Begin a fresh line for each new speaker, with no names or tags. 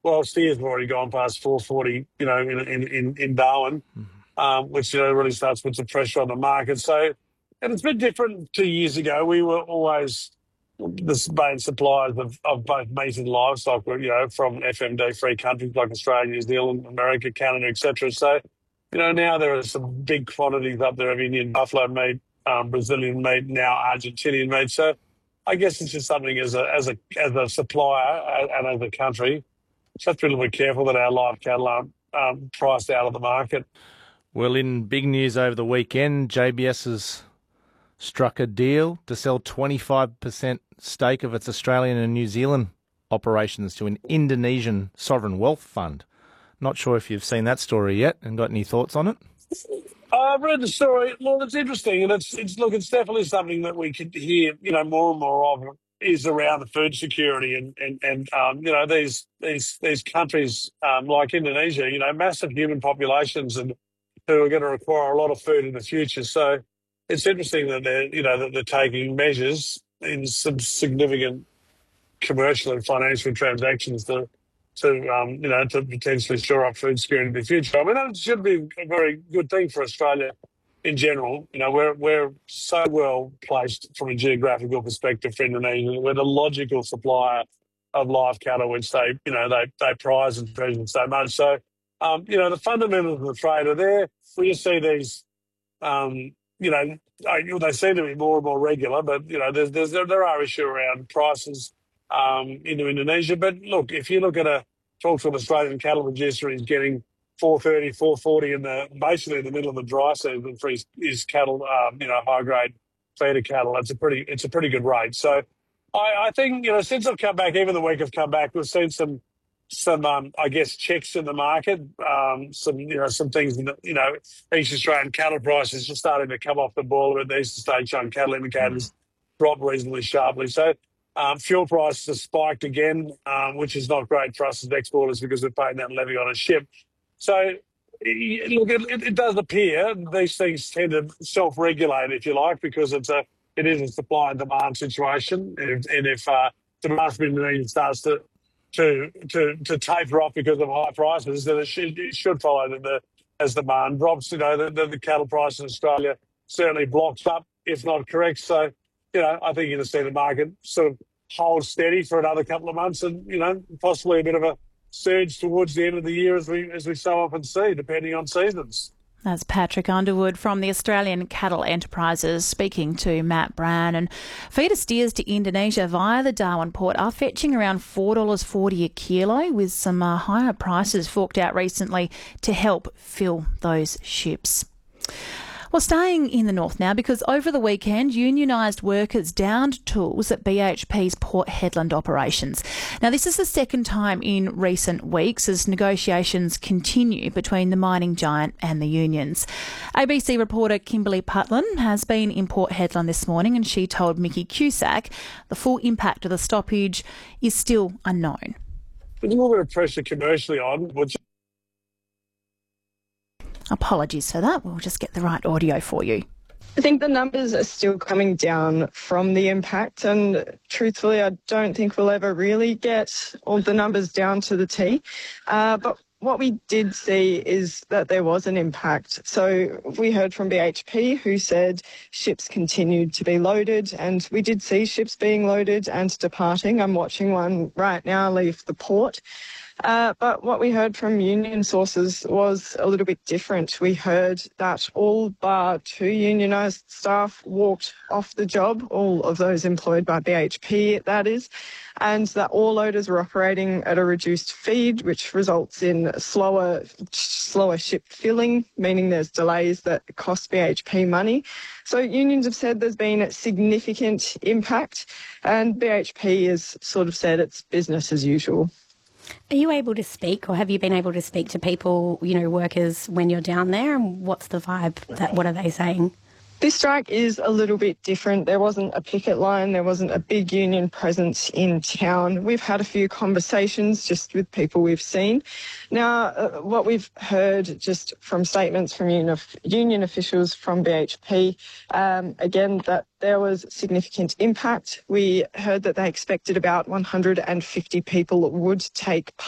well, Steers have already gone past 440, in Darwin, which, really starts to put some pressure on the market. So, and it's been different 2 years ago. We were always the main suppliers of both meat and livestock, from FMD-free countries like Australia, New Zealand, America, Canada, etc. So, now there are some big quantities up there of Indian buffalo meat, Brazilian meat, now Argentinian meat. So, I guess it's just something as a supplier and as a country, just have to be a little bit careful that our live cattle aren't priced out of the market.
Well, in big news over the weekend, JBS has struck a deal to sell 25% stake of its Australian and New Zealand operations to an Indonesian sovereign wealth fund. Not sure if you've seen that story yet and got any thoughts on it?
I've read the story. Well, it's interesting, and it's definitely something that we could hear, more and more of is around the food security and these countries like Indonesia, massive human populations and who are going to require a lot of food in the future. So it's interesting that they're taking measures in some significant commercial and financial transactions to potentially shore up food security in the future. I mean, that should be a very good thing for Australia in general. We're so well placed from a geographical perspective for Indonesia. We're the logical supplier of live cattle, which they prize and treasure so much. So, the fundamentals of the trade are there. We just see these, they seem to be more and more regular, but, there are issues around prices into Indonesia. But look, if you talk to an Australian cattle producer, he's getting 430, 440 basically in the middle of the dry season for his cattle, high grade feeder cattle. It's a pretty good rate. So I think, since I've come back, even the week I've come back, we've seen some I guess checks in the market, some things in East Australian cattle prices just starting to come off the boil. The eastern state young cattle indicators dropped reasonably sharply. So fuel prices have spiked again, which is not great for us as exporters because we're paying that levy on a ship. So, look, it does appear these things tend to self-regulate, if you like, because it is a supply and demand situation. And if demand from Indonesia starts to taper off because of high prices, then it should follow that as demand drops. The cattle price in Australia certainly blocks up, if not correct. So, I think you're going to see the market sort of hold steady for another couple of months and, possibly a bit of a surge towards the end of the year as we so often see, depending on seasons.
That's Patrick Underwood from the Australian Cattle Enterprises speaking to Matt Brown. And feeder steers to Indonesia via the Darwin port are fetching around $4.40 a kilo, with some higher prices forked out recently to help fill those ships. Well, staying in the north now, because over the weekend, unionised workers downed tools at BHP's Port Hedland operations. Now, this is the second time in recent weeks as negotiations continue between the mining giant and the unions. ABC reporter Kimberly Putland has been in Port Hedland this morning, and she told Mickey Cusack the full impact of the stoppage is still unknown.
There's a little bit of pressure commercially on, which...
Apologies for that. We'll just get the right audio for you.
I think the numbers are still coming down from the impact, and truthfully, I don't think we'll ever really get all the numbers down to the T. But what we did see is that there was an impact. So we heard from BHP, who said ships continued to be loaded, and we did see ships being loaded and departing. I'm watching one right now leave the port. But what we heard from union sources was a little bit different. We heard that all bar 2 unionised staff walked off the job, all of those employed by BHP, that is, and that all loaders were operating at a reduced feed, which results in slower ship filling, meaning there's delays that cost BHP money. So unions have said there's been a significant impact, and BHP has sort of said it's business as usual.
Are you able to speak, or have you been able to speak to people, workers when you're down there, and what's the vibe? What are they saying?
This strike is a little bit different. There wasn't a picket line. There wasn't a big union presence in town. We've had a few conversations just with people we've seen. Now, what we've heard just from statements from union officials from BHP, again, that there was significant impact. We heard that they expected about 150 people would take part.